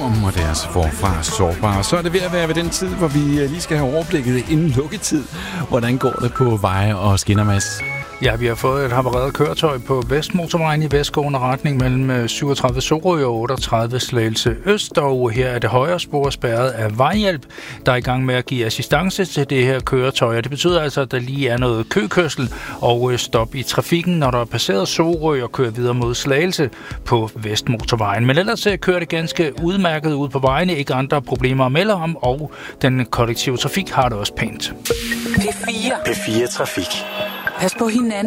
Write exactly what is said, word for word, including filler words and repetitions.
Storm og deres forfra sårbare. Så er det ved at være ved den tid, hvor vi lige skal have overblikket inden lukketid. Hvordan går det på veje og skinner, Mads? Ja, vi har fået et havareret køretøj på Vestmotorvejen i vestgående retning mellem syvogtredive Sorø og otteogtredive Slagelse Øst, og her er det højre spor spærret af Vejhjælp, der er i gang med at give assistance til det her køretøj. Og det betyder altså, at der lige er noget køkørsel og stop i trafikken, når der er passeret Sorø og kører videre mod Slagelse på Vestmotorvejen. Men ellers kører det ganske udmærket ud på vejene, ikke andre problemer at melde om, og den kollektive trafik har det også pænt. P fire. P fire Trafik. Pas på hinanden.